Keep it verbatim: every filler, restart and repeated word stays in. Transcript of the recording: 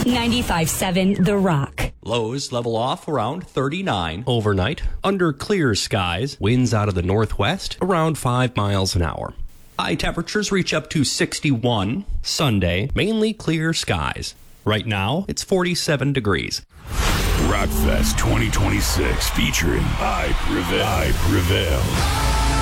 ninety-five seven The Rock. Lows level off around thirty-nine. Overnight, under clear skies, winds out of the northwest around five miles an hour. High temperatures reach up to sixty-one. Sunday, mainly clear skies. Right now, it's forty-seven degrees. Rockfest twenty twenty-six featuring I Prevail. I Prevail.